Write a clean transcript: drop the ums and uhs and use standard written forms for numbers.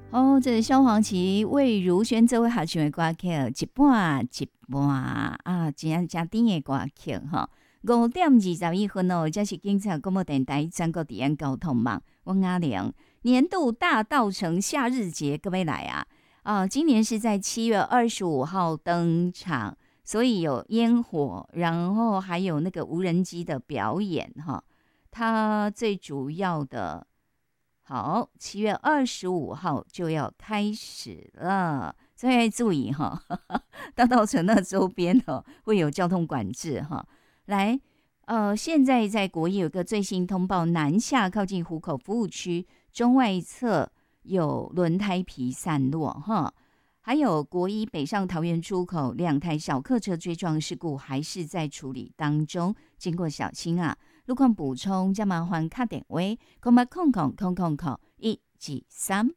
哦，这萧煌奇、魏如萱这位合唱的歌曲，一半一半啊，真甜的歌曲哈。5:21哦，这是警察广播电台全国治安交通网，我阿良年度大稻城夏日节，各位来啊！今年是在7月25号登场，所以有烟火，然后还有那个无人机的表演哈。它最主要的。好，7月25号就要开始了，所以要注意哈，大稻埕那周边哦会有交通管制哈。来，现在在国一有个最新通报，南下靠近湖口服务区中外侧有轮胎皮散落哈，还有国一北上桃园出口2台小客车追撞事故还是在处理当中，经过小心啊。路况补充，再麻烦打电话，08000000123。